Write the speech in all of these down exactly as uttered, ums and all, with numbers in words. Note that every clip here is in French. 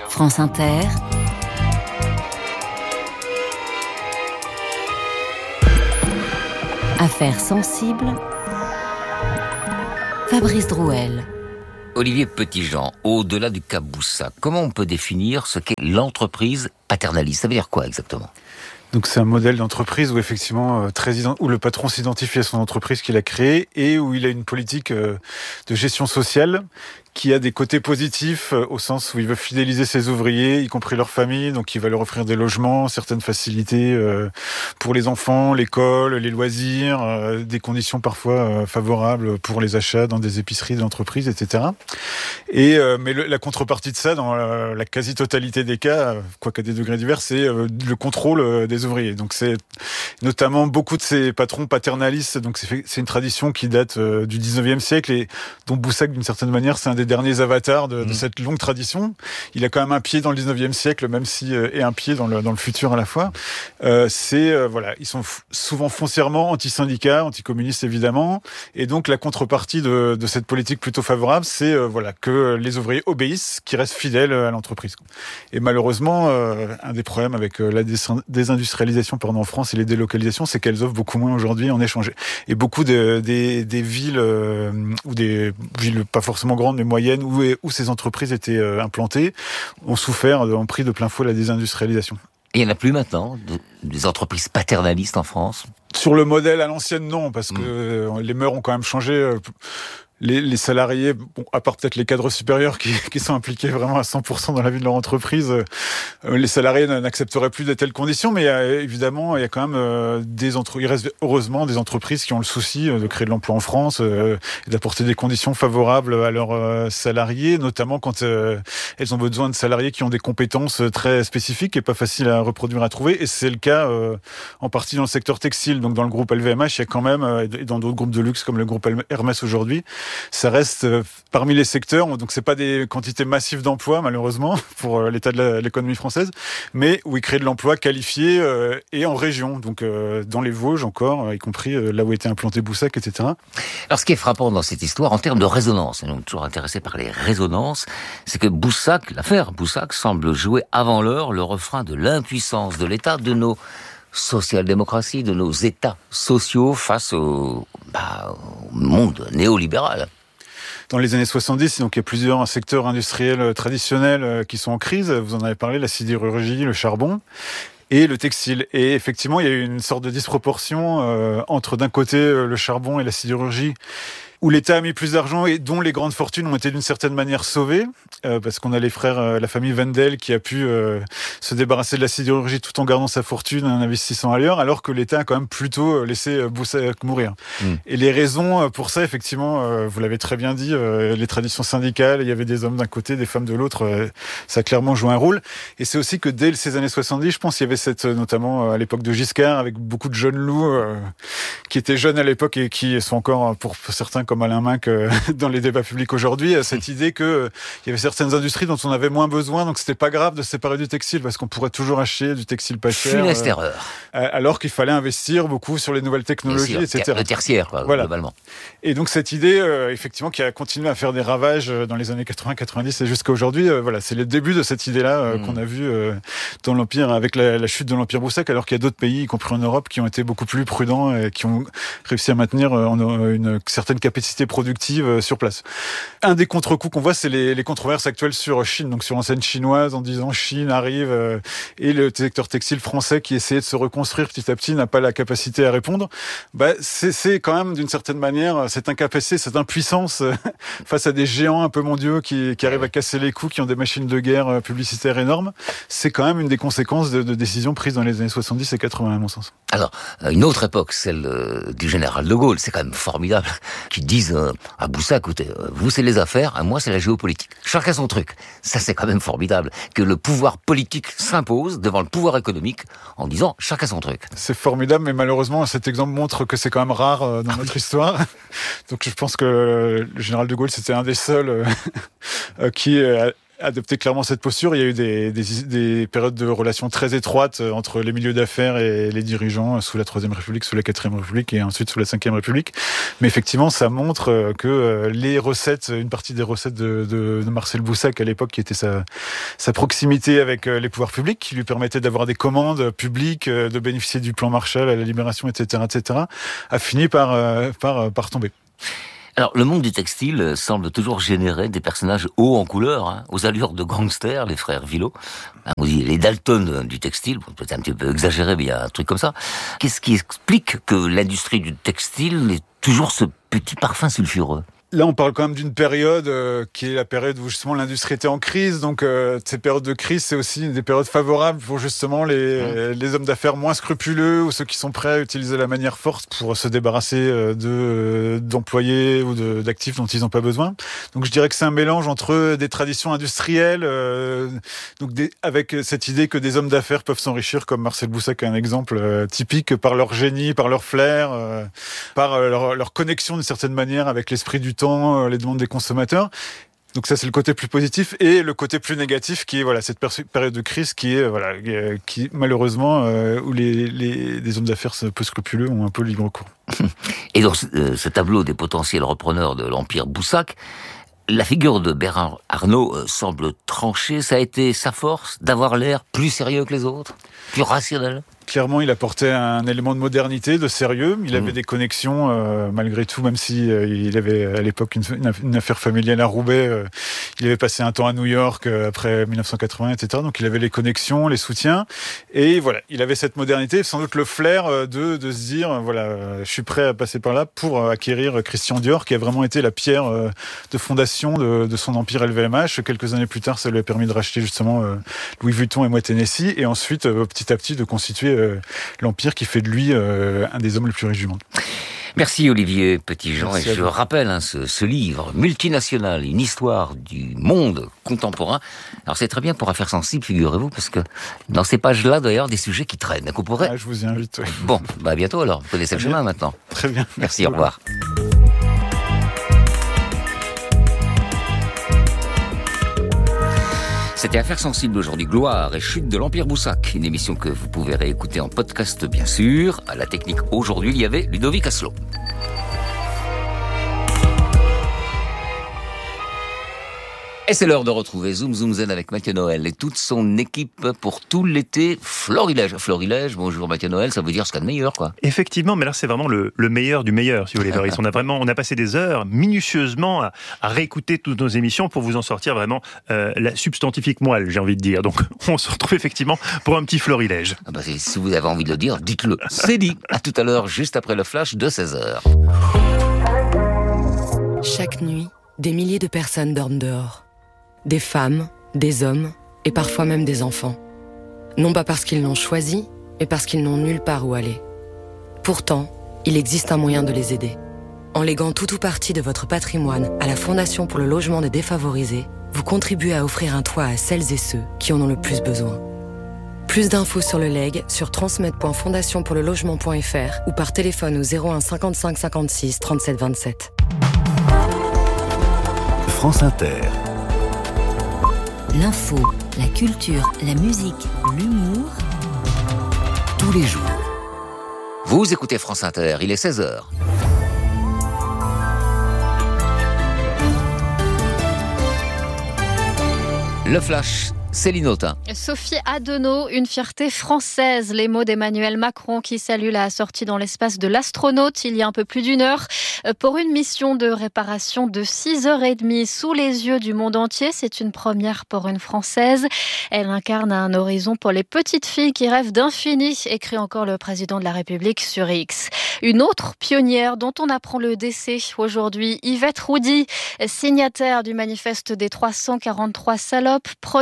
France Inter. Affaires sensibles. Fabrice Drouel. Olivier Petitjean, au-delà du cas Boussac, comment on peut définir ce qu'est l'entreprise paternaliste ? Ça veut dire quoi exactement ? Donc c'est un modèle d'entreprise où effectivement euh, très ident- où le patron s'identifie à son entreprise qu'il a créée et où il a une politique euh, de gestion sociale qui a des côtés positifs euh, au sens où il veut fidéliser ses ouvriers, y compris leur famille, donc il va leur offrir des logements, certaines facilités euh, pour les enfants, l'école, les loisirs, euh, des conditions parfois euh, favorables pour les achats dans des épiceries de l'entreprise, et cetera. Et euh, mais le, la contrepartie de ça, dans la, la quasi-totalité des cas, quoiqu'à des degrés divers, c'est euh, le contrôle euh, des ouvriers. Donc c'est notamment beaucoup de ces patrons paternalistes. Donc c'est, c'est une tradition qui date euh, du dix-neuvième siècle et dont Boussac, d'une certaine manière, c'est un des derniers avatars de, de mmh. cette longue tradition. Il a quand même un pied dans le dix-neuvième siècle, même si euh, et un pied dans le dans le futur à la fois. Euh, c'est euh, voilà, ils sont f- souvent foncièrement anti-syndicats, anti-communistes évidemment, et donc la contrepartie de, de cette politique plutôt favorable, c'est euh, voilà que les ouvriers obéissent, qu'ils restent fidèles à l'entreprise. Et malheureusement, euh, un des problèmes avec euh, la désindustrialisation pardon, en France et les délocalisations, c'est qu'elles offrent beaucoup moins aujourd'hui en échange. Et beaucoup de, des, des villes euh, ou des villes pas forcément grandes mais moyennes où, où ces entreprises étaient euh, implantées ont souffert, ont pris de plein fouet la désindustrialisation. Et il n'y en a plus maintenant, de, des entreprises paternalistes en France ? Sur le modèle à l'ancienne, non, parce que mmh. les mœurs ont quand même changé. Les, les salariés, bon, à part peut-être les cadres supérieurs qui, qui sont impliqués vraiment à cent pour cent dans la vie de leur entreprise, euh, les salariés n'accepteraient plus de telles conditions. Mais il y a, évidemment, il y a quand même euh, des entre... il reste heureusement des entreprises qui ont le souci de créer de l'emploi en France euh, et d'apporter des conditions favorables à leurs euh, salariés, notamment quand euh, elles ont besoin de salariés qui ont des compétences très spécifiques et pas faciles à reproduire, à trouver. Et c'est le cas euh, en partie dans le secteur textile. Donc dans le groupe L V M H, il y a quand même, euh, et dans d'autres groupes de luxe comme le groupe Hermès aujourd'hui, ça reste euh, parmi les secteurs, donc c'est pas des quantités massives d'emplois malheureusement pour euh, l'état de la, l'économie française, mais où ils créent de l'emploi qualifié euh, et en région, donc euh, dans les Vosges encore, euh, y compris euh, là où était implanté Boussac, et cetera. Alors ce qui est frappant dans cette histoire, en termes de résonance, et nous sommes toujours intéressés par les résonances, c'est que Boussac, l'affaire Boussac, semble jouer avant l'heure le refrain de l'impuissance de l'État, de nos social-démocraties, de nos États sociaux face au, bah, au monde néolibéral. Dans les années soixante-dix, donc il y a plusieurs secteurs industriels traditionnels qui sont en crise. Vous en avez parlé, la sidérurgie, le charbon et le textile. Et effectivement, il y a eu une sorte de disproportion euh, entre d'un côté le charbon et la sidérurgie, où l'État a mis plus d'argent et dont les grandes fortunes ont été d'une certaine manière sauvées, euh, parce qu'on a les frères, euh, la famille Wendel qui a pu euh, se débarrasser de la sidérurgie tout en gardant sa fortune en investissant ailleurs, alors que l'État a quand même plutôt laissé Boussac mourir. Mmh. Et les raisons pour ça, effectivement, euh, vous l'avez très bien dit, euh, les traditions syndicales, il y avait des hommes d'un côté, des femmes de l'autre, euh, ça a clairement joué un rôle. Et c'est aussi que dès ces années soixante-dix, je pense, il y avait cette, notamment à l'époque de Giscard, avec beaucoup de jeunes loups euh, qui étaient jeunes à l'époque et qui sont encore, pour certains, comme Alain Minc euh, dans les débats publics aujourd'hui, cette idée que euh, il y avait certaines industries dont on avait moins besoin, donc c'était pas grave de se séparer du textile parce qu'on pourrait toujours acheter du textile pas cher. Funeste euh, erreur. Alors qu'il fallait investir beaucoup sur les nouvelles technologies, sûr, et cetera. Le tertiaire, quoi, voilà. Globalement. Et donc cette idée, euh, effectivement, qui a continué à faire des ravages dans les années quatre-vingts, quatre-vingt-dix et jusqu'à aujourd'hui, euh, voilà, c'est le début de cette idée-là euh, mmh. qu'on a vu euh, dans l'Empire, avec la, la chute de l'Empire Boussac, alors qu'il y a d'autres pays, y compris en Europe, qui ont été beaucoup plus prudents et qui ont réussi à maintenir euh, une certaine capacité productive sur place. Un des contre-coups qu'on voit, c'est les, les controverses actuelles sur Chine, donc sur l'enseigne chinoise, en disant Chine arrive euh, et le secteur textile français qui essayait de se reconstruire petit à petit n'a pas la capacité à répondre. Bah, c'est, c'est quand même d'une certaine manière cette incapacité, cette impuissance euh, face à des géants un peu mondiaux qui, qui arrivent à casser les coups, qui ont des machines de guerre euh, publicitaires énormes. C'est quand même une des conséquences de, de décisions prises dans les années soixante-dix et quatre-vingts à mon sens. Alors, une autre époque, celle euh, du général de Gaulle, c'est quand même formidable, qu'ils disent euh, à Boussac, écoutez, euh, vous c'est les affaires, moi c'est la géopolitique. Chacun son truc. Ça c'est quand même formidable, que le pouvoir politique s'impose devant le pouvoir économique en disant chacun son truc. C'est formidable, mais malheureusement cet exemple montre que c'est quand même rare euh, dans ah notre oui. histoire. Donc je pense que le général de Gaulle c'était un des seuls euh, qui... Euh, adopté clairement cette posture. Il y a eu des, des, des périodes de relations très étroites entre les milieux d'affaires et les dirigeants sous la Troisième République, sous la Quatrième République et ensuite sous la Cinquième République. Mais effectivement, ça montre que les recettes, une partie des recettes de, de, de Marcel Boussac à l'époque, qui était sa, sa proximité avec les pouvoirs publics, qui lui permettait d'avoir des commandes publiques, de bénéficier du plan Marshall à la Libération, et cetera, et cetera, a fini par, par, par tomber. Alors, le monde du textile semble toujours générer des personnages hauts en couleur, hein, aux allures de gangsters, les frères Villot. On dit les Dalton du textile, peut-être un petit peu exagéré, mais il y a un truc comme ça. Qu'est-ce qui explique que l'industrie du textile ait toujours ce petit parfum sulfureux ? Là, on parle quand même d'une période euh, qui est la période où justement l'industrie était en crise. Donc, euh, ces périodes de crise, c'est aussi des périodes favorables pour justement les, mmh. les hommes d'affaires moins scrupuleux ou ceux qui sont prêts à utiliser la manière forte pour se débarrasser de d'employés ou de, d'actifs dont ils n'ont pas besoin. Donc, je dirais que c'est un mélange entre des traditions industrielles, euh, donc des, avec cette idée que des hommes d'affaires peuvent s'enrichir, comme Marcel Boussac est un exemple euh, typique, par leur génie, par leur flair, euh, par leur, leur connexion d'une certaine manière avec l'esprit du temps, les demandes des consommateurs. Donc ça, c'est le côté plus positif, et le côté plus négatif qui est voilà cette période de crise qui est voilà qui malheureusement euh, où les, les des hommes d'affaires peu scrupuleux ont un peu libre cours. Et dans ce, euh, ce tableau des potentiels repreneurs de l'empire Boussac, la figure de Bernard Arnault euh, semble tranchée. Ça a été sa force d'avoir l'air plus sérieux que les autres, plus rationnel. Clairement, il apportait un élément de modernité, de sérieux. Il avait mmh. des connexions, euh, malgré tout, même si euh, il avait à l'époque une, une, une affaire familiale à Roubaix. Euh, il avait passé un temps à New York euh, après dix-neuf cent quatre-vingts, et cetera. Donc, il avait les connexions, les soutiens. Et voilà, il avait cette modernité, sans doute le flair de, de se dire, euh, voilà, euh, je suis prêt à passer par là pour euh, acquérir Christian Dior, qui a vraiment été la pierre euh, de fondation de, de son empire L V M H. Quelques années plus tard, ça lui a permis de racheter justement euh, Louis Vuitton et Moët Hennessy, et ensuite, euh, petit à petit, de constituer l'Empire qui fait de lui euh, un des hommes les plus riches du monde. Merci Olivier Petitjean. Merci et je rappelle hein, ce, ce livre, Multinational, une histoire du monde contemporain. Alors c'est très bien pour Affaires sensibles, figurez-vous, parce que dans ces pages-là, d'ailleurs, des sujets qui traînent. Qu'on pourrait... Ah, je vous y invite. Oui. Bon, bah à bientôt alors. Vous connaissez le chemin maintenant. Très bien. Merci, Merci au revoir. C'était Affaires sensibles aujourd'hui, gloire et chute de l'Empire Boussac. Une émission que vous pouvez réécouter en podcast, bien sûr. À la technique, aujourd'hui, il y avait Ludovic Asselot. Et c'est l'heure de retrouver Zoom Zoom Zen avec Mathieu Noël et toute son équipe pour tout l'été Florilège. Florilège, bonjour Mathieu Noël, ça veut dire ce qu'il y a de meilleur, quoi. Effectivement, mais là c'est vraiment le, le meilleur du meilleur, si vous voulez, Fabrice. On a vraiment, on a passé des heures minutieusement à, à réécouter toutes nos émissions pour vous en sortir vraiment euh, la substantifique moelle, j'ai envie de dire. Donc on se retrouve effectivement pour un petit Florilège. Ah bah, si vous avez envie de le dire, dites-le. C'est dit. À tout à l'heure, juste après le flash de seize heures. Chaque nuit, des milliers de personnes dorment dehors. Des femmes, des hommes et parfois même des enfants. Non pas parce qu'ils l'ont choisi, mais parce qu'ils n'ont nulle part où aller. Pourtant, il existe un moyen de les aider. En léguant tout ou partie de votre patrimoine à la Fondation pour le logement des défavorisés, vous contribuez à offrir un toit à celles et ceux qui en ont le plus besoin. Plus d'infos sur le legs sur transmet point fondation pour le logement point f r ou par téléphone au zéro un cinquante-cinq cinquante-six trente-sept vingt-sept. France Inter. L'info, la culture, la musique, l'humour, tous les jours. Vous écoutez France Inter, il est seize heures. Le flash, Céline Autain. Sophie Adenau, une fierté française. Les mots d'Emmanuel Macron qui salue la sortie dans l'espace de l'astronaute il y a un peu plus d'une heure pour une mission de réparation de six heures trente sous les yeux du monde entier. C'est une première pour une Française. Elle incarne un horizon pour les petites filles qui rêvent d'infini, écrit encore le président de la République sur X. Une autre pionnière dont on apprend le décès aujourd'hui, Yvette Roudy, signataire du manifeste des trois cent quarante-trois salopes, première ministre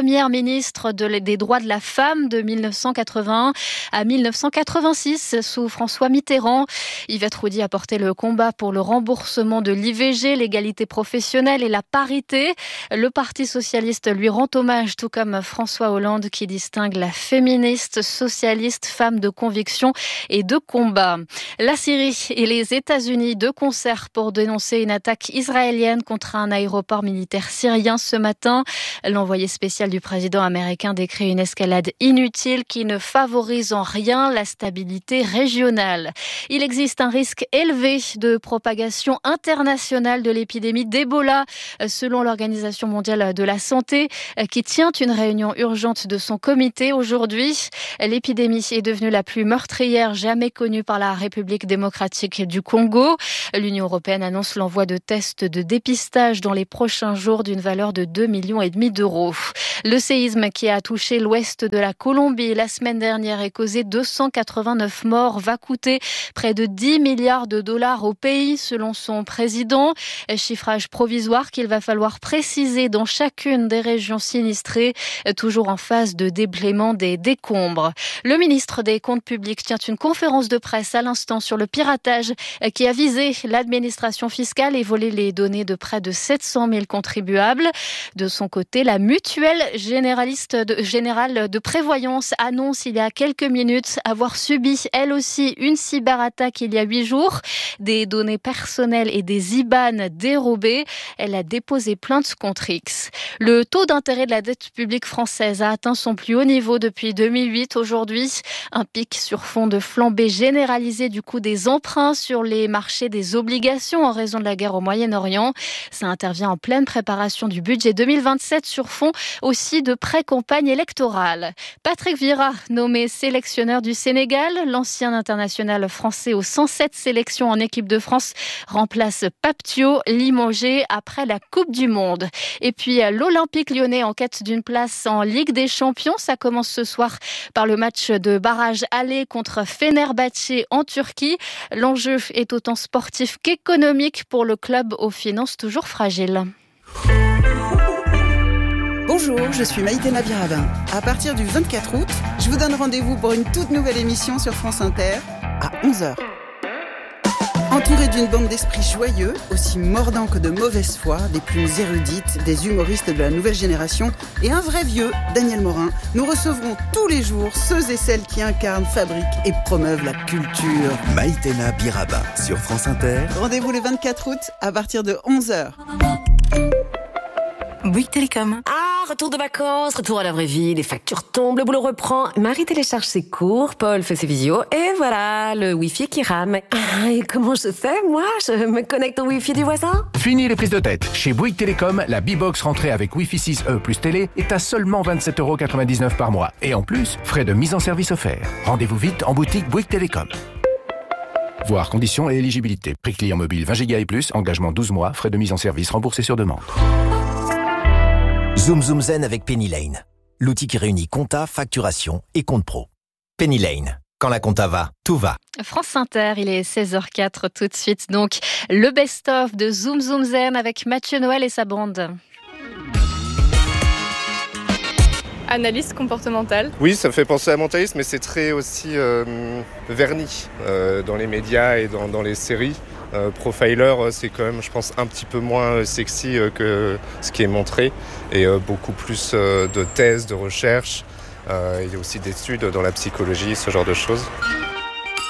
ministre de, des droits de la femme de mille neuf cent quatre-vingt-un à mille neuf cent quatre-vingt-six sous François Mitterrand. Yvette Roudy a porté le combat pour le remboursement de l'I V G, l'égalité professionnelle et la parité. Le Parti socialiste lui rend hommage, tout comme François Hollande qui distingue la féministe, socialiste, femme de conviction et de combat. La Syrie et les États-Unis de concert pour dénoncer une attaque israélienne contre un aéroport militaire syrien ce matin. L'envoyé spécial du président américain décrit une escalade inutile qui ne favorise en rien la stabilité régionale. Il existe un risque élevé de propagation internationale de l'épidémie d'Ebola, selon l'Organisation mondiale de la santé, qui tient une réunion urgente de son comité aujourd'hui. L'épidémie est devenue la plus meurtrière jamais connue par la République démocratique du Congo. L'Union européenne annonce l'envoi de tests de dépistage dans les prochains jours d'une valeur de deux millions et demi d'euros. Le séisme qui a touché l'ouest de la Colombie la semaine dernière et causé deux cent quatre-vingt-neuf morts va coûter près de dix milliards de dollars au pays, selon son président. Chiffrage provisoire qu'il va falloir préciser dans chacune des régions sinistrées, toujours en phase de déblaiement des décombres. Le ministre des Comptes publics tient une conférence de presse à l'instant sur le piratage qui a visé l'administration fiscale et volé les données de près de sept cent mille contribuables. De son côté, la mutuelle généraliste de, générale de prévoyance annonce il y a quelques minutes avoir subi elle aussi une cyberattaque il y a huit jours. Des données personnelles et des I B A N dérobées. Elle a déposé plainte contre X. Le taux d'intérêt de la dette publique française a atteint son plus haut niveau depuis deux mille huit. Aujourd'hui, un pic sur fond de flambée généralisée du coût des emprunts sur les marchés des obligations en raison de la guerre au Moyen-Orient. Ça intervient en pleine préparation du budget deux mille vingt-sept sur fond aussi de pré-campagne électorale. Patrick Vieira, nommé sélectionneur du Sénégal, l'ancien international français aux cent sept sélections en équipe de France, remplace Pape Thiaw, limogé après la Coupe du Monde. Et puis l'Olympique lyonnais en quête d'une place en Ligue des Champions. Ça commence ce soir par le match de barrage aller contre Fenerbahçe en Turquie. L'enjeu est autant sportif qu'économique pour le club aux finances toujours fragiles. Bonjour, je suis Maïté Nabirabin. À partir du vingt-quatre août, je vous donne rendez-vous pour une toute nouvelle émission sur France Inter à onze heures. Entouré d'une bande d'esprits joyeux, aussi mordants que de mauvaise foi, des plumes érudites, des humoristes de la nouvelle génération et un vrai vieux, Daniel Morin, nous recevrons tous les jours ceux et celles qui incarnent, fabriquent et promeuvent la culture. Maïtena Biraba sur France Inter. Rendez-vous le vingt-quatre août à partir de onze heures. Bouygues Télécom. Ah, retour de vacances, retour à la vraie vie, les factures tombent, le boulot reprend. Marie télécharge ses cours, Paul fait ses visios, et voilà, le Wi-Fi qui rame. Ah, et comment je fais, moi? Je me connecte au Wi-Fi du voisin? Fini les prises de tête. Chez Bouygues Télécom, la B-Box rentrée avec Wi-Fi six E plus télé est à seulement vingt-sept euros quatre-vingt-dix-neuf par mois. Et en plus, frais de mise en service offerts. Rendez-vous vite en boutique Bouygues Télécom. Voir conditions et éligibilité. Prix client mobile vingt giga et plus, engagement douze mois, frais de mise en service remboursés sur demande. Zoom Zoom Zen avec Penny Lane. L'outil qui réunit compta, facturation et compte pro. Penny Lane. Quand la compta va, tout va. France Inter, il est seize heures quatre tout de suite. Donc, le best-of de Zoom Zoom Zen avec Mathieu Noël et sa bande. Analyse comportementale. Oui, ça me fait penser à mentalisme, mais c'est très aussi euh, verni euh, dans les médias et dans, dans les séries. Euh, profiler, c'est quand même, je pense, un petit peu moins sexy euh, que ce qui est montré et euh, beaucoup plus euh, de thèses, de recherches. Euh, il y a aussi d'études dans la psychologie, ce genre de choses.